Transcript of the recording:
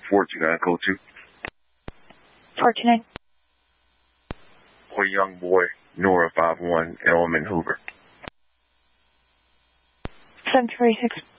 429 code 2. 429. For young boy, Nora 51, Elman Hoover. 746.